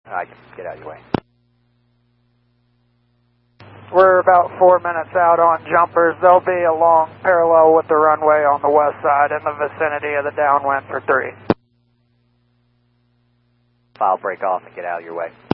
I can get out of your way. We're about 4 minutes out on jumpers. They'll be along parallel with the runway on the west side in the vicinity of the downwind for 3. I'll break off and get out of your way.